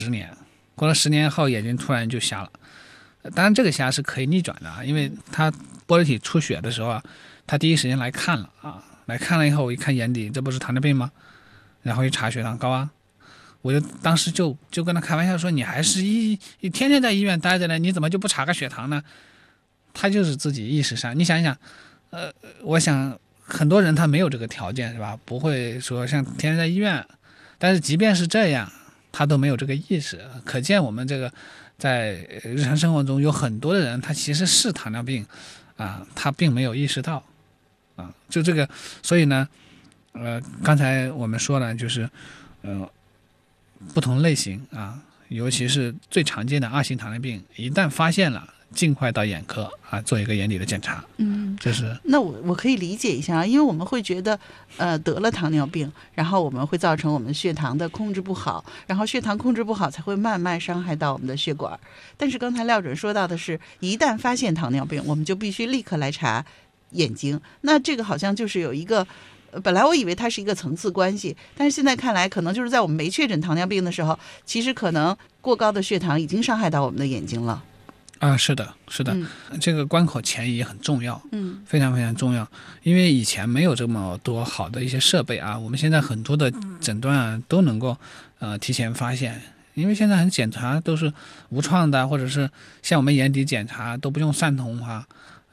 过了10年后眼睛突然就瞎了。当然这个瞎是可以逆转的啊，因为他玻璃体出血的时候啊，他第一时间来看了啊，来看了以后我一看眼底，这不是糖尿病吗？然后一查血糖高啊，我就当时就跟他开玩笑说，你还是天天在医院待着呢，你怎么就不查个血糖呢？他就是自己意识上，你想一想，我想很多人他没有这个条件是吧？不会说像天天在医院，但是即便是这样，他都没有这个意识，可见我们这个在日常生活中有很多的人，他其实是糖尿病啊，他并没有意识到啊，就这个，所以呢，刚才我们说了，就是不同类型啊，尤其是最常见的2型糖尿病，一旦发现了，尽快到眼科啊做一个眼底的检查。这是那我可以理解一下，因为我们会觉得得了糖尿病，然后我们会造成我们血糖的控制不好，然后血糖控制不好才会慢慢伤害到我们的血管。但是刚才廖主任说到的是，一旦发现糖尿病，我们就必须立刻来查眼睛。那这个好像就是有一个本来我以为它是一个层次关系，但是现在看来可能就是在我们没确诊糖尿病的时候，其实可能过高的血糖已经伤害到我们的眼睛了。 是的，这个关口前移很重要，非常非常重要，因为以前没有这么多好的一些设备啊，我们现在很多的诊断啊都能够提前发现，因为现在很检查都是无创的，或者是像我们眼底检查都不用散瞳啊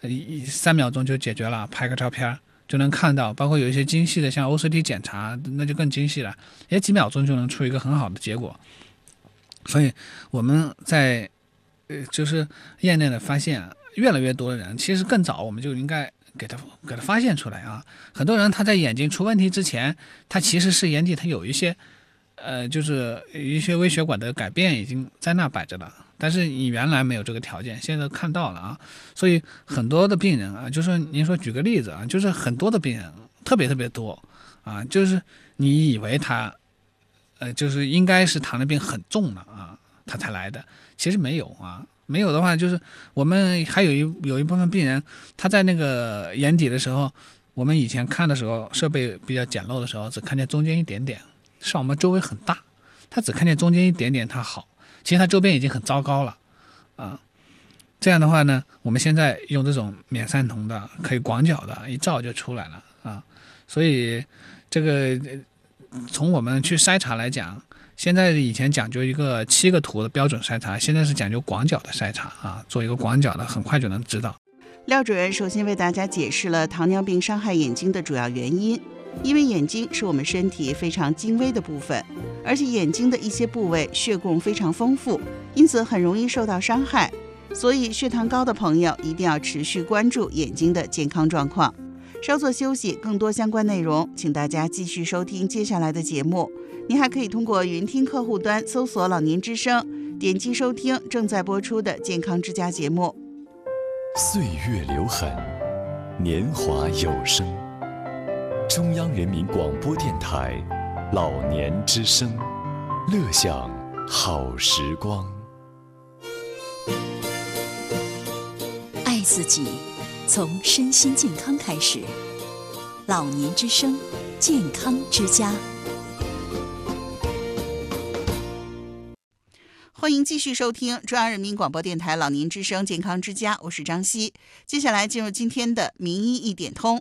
，3秒钟就解决了，拍个照片就能看到，包括有一些精细的像 OCT 检查那就更精细了，也几秒钟就能出一个很好的结果。所以我们在就是业内的发现，越来越多的人其实更早我们就应该给他发现出来啊。很多人他在眼睛出问题之前，他其实是眼底他有一些就是一些微血管的改变已经在那摆着了，但是你原来没有这个条件，现在看到了啊。所以很多的病人啊，就是您说举个例子啊，就是很多的病人特别多啊，就是你以为他就是应该是糖尿病很重了啊，他才来的，其实没有啊。没有的话，就是我们还有一部分病人，他在那个眼底的时候，我们以前看的时候设备比较简陋的时候，只看见中间一点点，视网膜周围很大，他只看见中间一点点他好，其实他周边已经很糟糕了啊。这样的话呢，我们现在用这种免散瞳的可以广角的一照就出来了啊。所以这个从我们去筛查来讲，现在以前讲究一个7个图的标准筛查，现在是讲究广角的筛查啊，做一个广角的很快就能知道。 廖主任首先为大家解释了糖尿病伤害眼睛的主要原因。因为眼睛是我们身体非常精微的部分，而且眼睛的一些部位血供非常丰富，因此很容易受到伤害。所以血糖高的朋友一定要持续关注眼睛的健康状况。稍作休息，更多相关内容请大家继续收听接下来的节目。您还可以通过云听客户端搜索老年之声，点击收听正在播出的健康之家节目。 岁月留痕，年华有声。中央人民广播电台老年之声，乐享好时光。 爱自己，从身心健康开始。老年之声，健康之家。 欢迎继续收听中央人民广播电台老年之声健康之家，我是张希。接下来进入今天的名医一点通。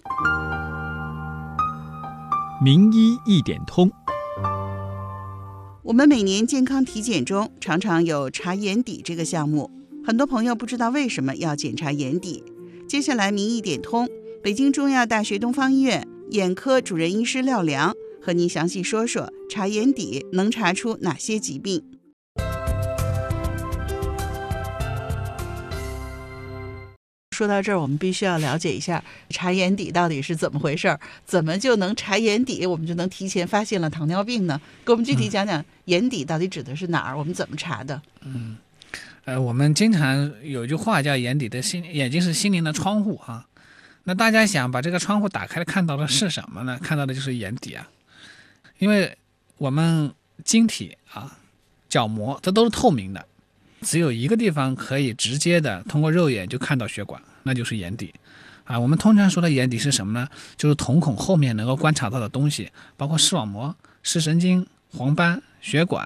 名医一点通。 我们每年健康体检中常常有查眼底这个项目，很多朋友不知道为什么要检查眼底。接下来名医一点通，北京中医药大学东方医院眼科主任医师廖良和您详细说说查眼底能查出哪些疾病。说到这儿，我们必须要了解一下查眼底到底是怎么回事，怎么就能查眼底，我们就能提前发现了糖尿病呢？给我们具体讲讲眼底到底指的是哪儿，我们怎么查的？ 我们经常有一句话叫眼睛是心灵的窗户啊。那大家想把这个窗户打开看到的是什么呢？看到的就是眼底啊。因为我们晶体啊、角膜这都是透明的，只有一个地方可以直接的通过肉眼就看到血管，那就是眼底啊。我们通常说的眼底是什么呢？就是瞳孔后面能够观察到的东西，包括视网膜、视神经、黄斑、血管、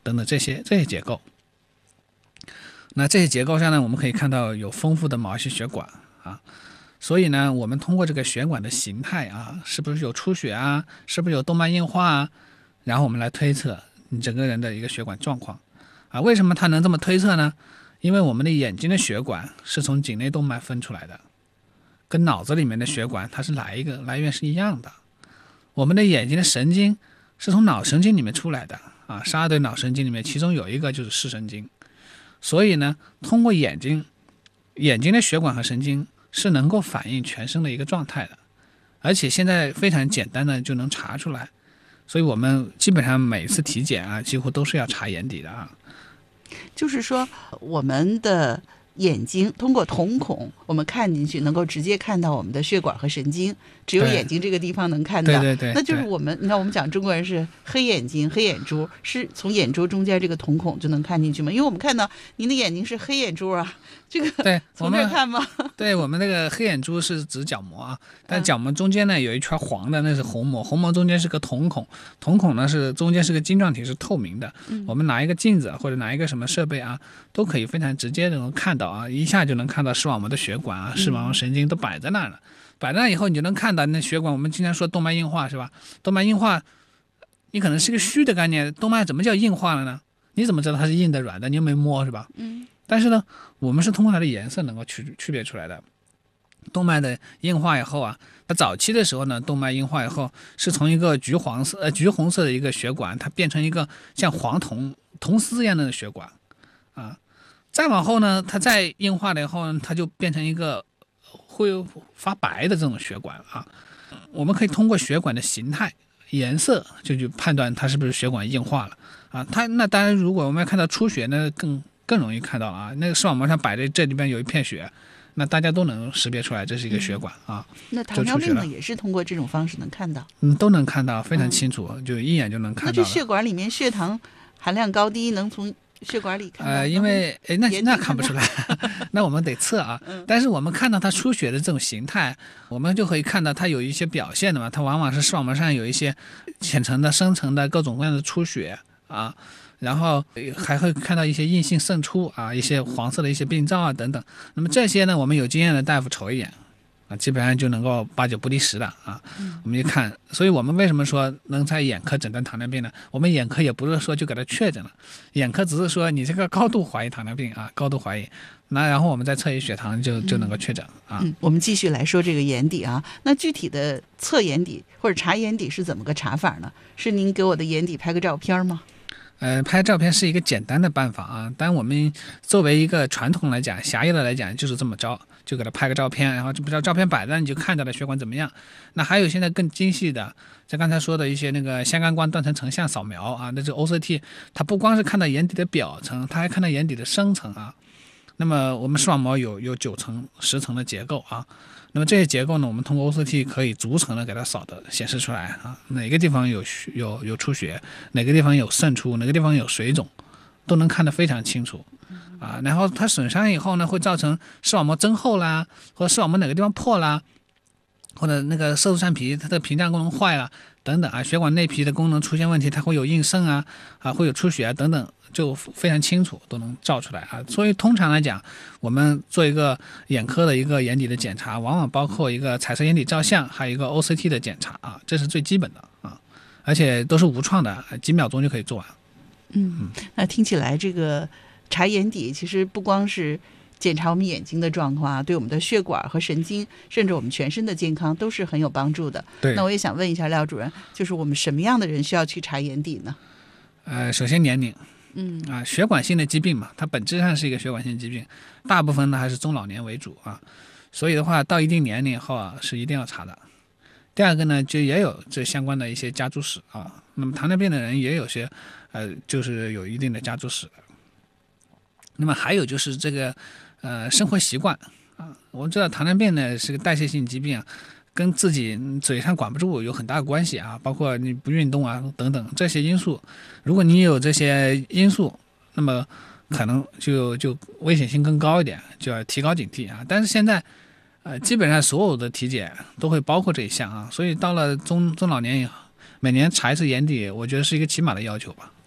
等等这些结构。那这些结构上呢，我们可以看到有丰富的毛细血管啊，所以呢，我们通过这个血管的形态啊，是不是有出血啊，是不是有动脉硬化啊，然后我们来推测你整个人的一个血管状况啊。为什么它能这么推测呢？因为我们的眼睛的血管是从颈内动脉分出来的，跟脑子里面的血管它是来源是一样的。我们的眼睛的神经是从脑神经里面出来的啊，12对脑神经里面，其中有一个就是视神经。所以呢，通过眼睛的血管和神经是能够反映全身的一个状态的，而且现在非常简单的就能查出来。所以我们基本上每次体检啊，几乎都是要查眼底的啊。 就是说，我们的眼睛通过瞳孔，我们看进去能够直接看到我们的血管和神经，只有眼睛这个地方能看到。 对， 那就是你看我们讲中国人是黑眼睛、黑眼珠，是从眼珠中间这个瞳孔就能看进去吗？因为我们看到您的眼睛是黑眼珠啊，这个对从这看吗？ 对，我们那个黑眼珠是指角膜啊，但角膜中间呢有一圈黄的，那是虹膜，虹膜中间是个瞳孔，瞳孔呢是中间是个晶状体，是透明的。我们拿一个镜子或者拿一个什么设备啊，都可以非常直接的能看到啊，一下就能看到视网膜的血管啊，视网膜神经都摆在那了。摆在那以后，你就能看到那血管。我们经常说动脉硬化是吧？动脉硬化，你可能是个虚的概念，动脉怎么叫硬化了呢？你怎么知道它是硬的、软的？你又没摸是吧？但是呢，我们是通过它的颜色能够区别出来的。动脉的硬化以后啊，它早期的时候呢，动脉硬化以后是从一个橘红色的一个血管，它变成一个像黄铜丝一样的血管啊。再往后呢，它再硬化了以后呢，它就变成一个会发白的这种血管啊。我们可以通过血管的形态、颜色就去判断它是不是血管硬化了啊。那当然，如果我们要看到出血，那更容易看到了啊。那个视网膜上摆的这里边有一片血，那大家都能识别出来这是一个血管啊。 那糖尿病呢，也是通过这种方式能看到？ 都能看到，非常清楚，就一眼就能看到。 那这血管里面血糖含量高低能从血管里看到？ 因为那看不出来，那我们得测啊。但是我们看到它出血的这种形态，我们就可以看到它有一些表现的嘛。它往往是视网膜上有一些浅层的、深层的各种各样的出血啊，然后还会看到一些硬性渗出啊，一些黄色的一些病灶啊等等。那么这些呢，我们有经验的大夫瞅一眼啊，基本上就能够8九不离10的啊。我们一看，所以我们为什么说能在眼科诊断糖尿病呢？我们眼科也不是说就给他确诊了，眼科只是说你这个高度怀疑糖尿病啊，高度怀疑，那然后我们再测一血糖就能够确诊啊。 我们继续来说这个眼底啊，那具体的测眼底或者查眼底是怎么个查法呢？是您给我的眼底拍个照片吗？ 拍照片是一个简单的办法啊，但我们作为一个传统来讲，狭义的来讲就是这么着，就给他拍个照片，然后这照片摆着你就看到了血管怎么样。那还有现在更精细的，像刚才说的一些那个相干光断层成像扫描啊，那这 OCT 它不光是看到眼底的表层，它还看到眼底的深层啊。那么我们视网膜有9层、10层的结构啊。那么这些结构呢，我们通过 OCT 可以逐层的给它扫的显示出来啊，哪个地方有出血，哪个地方有渗出，哪个地方有水肿，都能看得非常清楚啊。然后它损伤以后呢，会造成视网膜增厚啦，或者视网膜哪个地方破啦，或者那个色素上皮它的屏障功能坏了等等啊，血管内皮的功能出现问题，它会有硬渗啊，会有出血啊等等，就非常清楚，都能照出来啊。所以通常来讲，我们做一个眼科的一个眼底的检查，往往包括一个彩色眼底照相，还有一个 OCT 的检查啊，这是最基本的啊，而且都是无创的，几秒钟就可以做完。 那听起来这个查眼底其实不光是检查我们眼睛的状况啊，对我们的血管和神经，甚至我们全身的健康都是很有帮助的。 对， 那我也想问一下廖主任，就是我们什么样的人需要去查眼底呢？ 首先年龄。血管性的疾病嘛，它本质上是一个血管性疾病，大部分呢还是中老年为主啊，所以的话到一定年龄后啊是一定要查的。第二个呢，就也有这相关的一些家族史啊，那么糖尿病的人也有些就是有一定的家族史的。那么还有就是这个生活习惯啊，我们知道糖尿病呢是个代谢性疾病啊，跟自己嘴上管不住有很大的关系啊，包括你不运动啊等等这些因素。如果你有这些因素，那么可能就危险性更高一点，就要提高警惕啊。但是现在基本上所有的体检都会包括这一项啊，所以到了中老年以后，每年查一次眼底，我觉得是一个起码的要求吧。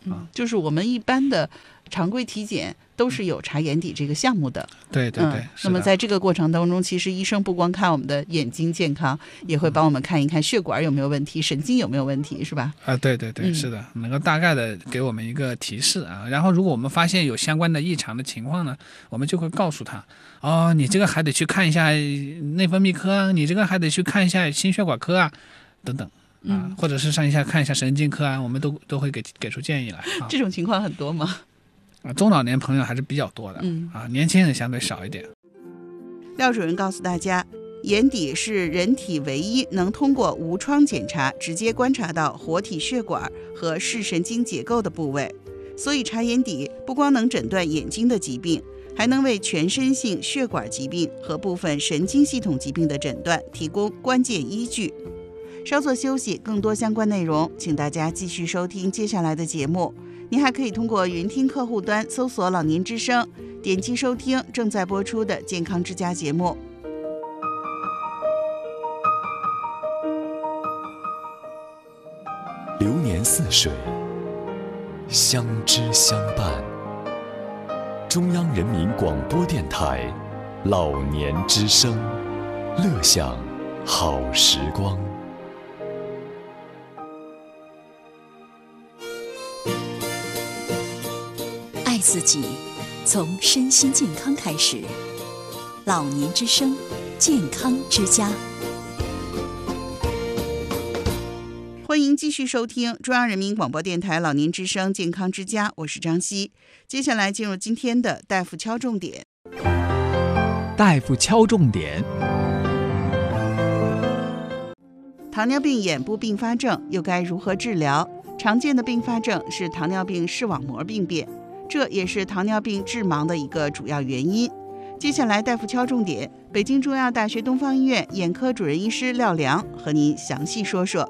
就是我们一般的常规体检都是有查眼底这个项目的。 对对对。 那么在这个过程当中，其实医生不光看我们的眼睛健康，也会帮我们看一看血管有没有问题，神经有没有问题，是吧？ 对对对，是的，能够大概的给我们一个提示啊。然后如果我们发现有相关的异常的情况呢，我们就会告诉他，你这个还得去看一下内分泌科啊，你这个还得去看一下心血管科啊，等等。或者是上一下看一下神经科啊，我们都会给出建议来。 这种情况很多吗？ 中老年朋友还是比较多的，年轻人相对少一点。 廖主任告诉大家，眼底是人体唯一能通过无创检查直接观察到活体血管和视神经结构的部位，所以查眼底不光能诊断眼睛的疾病，还能为全身性血管疾病和部分神经系统疾病的诊断提供关键依据。稍作休息，更多相关内容请大家继续收听接下来的节目。您还可以通过云听客户端搜索老年之声，点击收听正在播出的健康之家节目。 流年似水，相知相伴。中央人民广播电台老年之声，乐享好时光。 爱自己，从身心健康开始。老年之声，健康之家。 欢迎继续收听中央人民广播电台老年之声健康之家，我是张希。接下来进入今天的大夫敲重点。 大夫敲重点。 糖尿病眼部并发症又该如何治疗？常见的并发症是糖尿病视网膜病变，这也是糖尿病致盲的一个主要原因。接下来大夫敲重点，北京中药大学东方医院眼科主任医师廖良和您详细说说。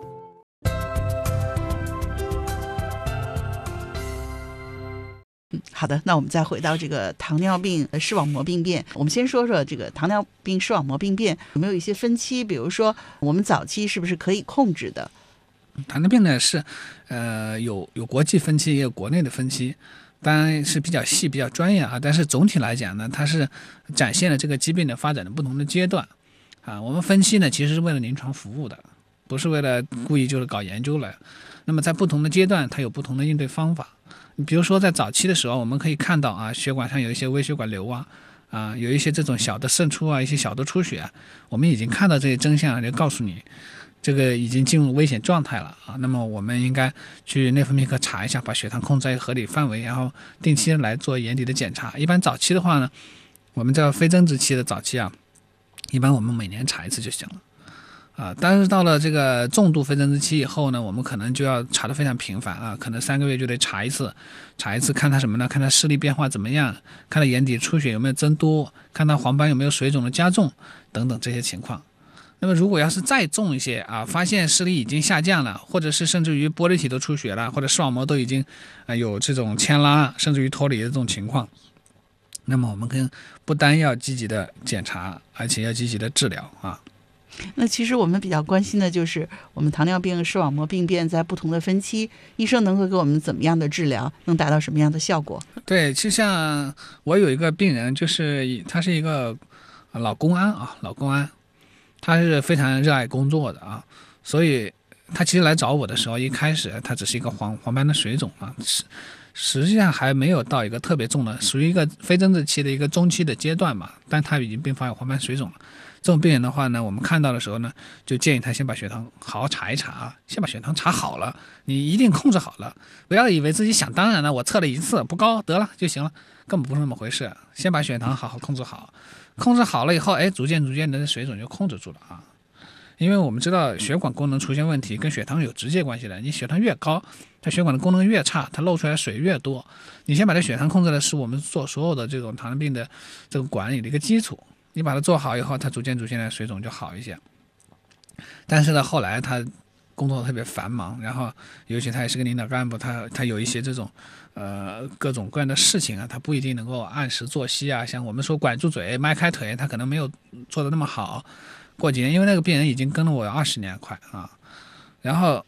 好的，那我们再回到这个糖尿病视网膜病变，我们先说说这个糖尿病视网膜病变有没有一些分期，比如说我们早期是不是可以控制的？ 糖尿病呢是有国际分期也有国内的分期，当然是比较细比较专业啊，但是总体来讲呢，它是展现了这个疾病的发展的不同的阶段啊。我们分期呢其实是为了临床服务的，不是为了故意就是搞研究来。那么在不同的阶段它有不同的应对方法。你比如说在早期的时候，我们可以看到啊，血管上有一些微血管瘤啊，有一些这种小的渗出啊，一些小的出血啊，我们已经看到这些征象，就告诉你这个已经进入危险状态了啊。那么我们应该去内分泌科查一下，把血糖控制在合理范围，然后定期来做眼底的检查。一般早期的话呢，我们叫非增殖期的早期啊，一般我们每年查一次就行了。但是到了这个重度非增殖期以后呢，我们可能就要查得非常频繁啊，可能3个月就得查一次，看它什么呢？看它视力变化怎么样，看它眼底出血有没有增多，看它黄斑有没有水肿的加重等等这些情况。那么如果要是再重一些啊，发现视力已经下降了，或者是甚至于玻璃体都出血了，或者视网膜都已经有这种牵拉甚至于脱离的这种情况，那么我们不单要积极的检查，而且要积极的治疗啊。 那其实我们比较关心的就是我们糖尿病视网膜病变在不同的分期，医生能够给我们怎么样的治疗，能达到什么样的效果？ 对，就像我有一个病人，就是他是一个老公安，他是非常热爱工作的啊，所以他其实来找我的时候，一开始他只是一个黄斑的水肿啊，实际上还没有到一个特别重的，属于一个非增殖期的一个中期的阶段嘛，但他已经并发有黄斑水肿了。这种病人的话呢，我们看到的时候呢，就建议他先把血糖好好查一查啊，先把血糖查好了，你一定控制好了，不要以为自己想当然了，我测了一次不高得了就行了，根本不是那么回事。先把血糖好好控制好，控制好了以后，逐渐的水肿就控制住了啊。因为我们知道血管功能出现问题跟血糖有直接关系的，你血糖越高，它血管的功能越差，它漏出来水越多。你先把这血糖控制了，是我们做所有的这种糖尿病的这个管理的一个基础。你把它做好以后，它逐渐的水肿就好一些。但是呢，后来他工作特别繁忙，然后尤其他也是个领导干部，他有一些这种各种各样的事情啊，他不一定能够按时作息啊。像我们说管住嘴迈开腿，他可能没有做得那么好。过几年，因为那个病人已经跟了我20年快啊，然后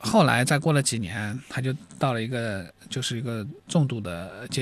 后来再过了几年，他就到了一个重度的阶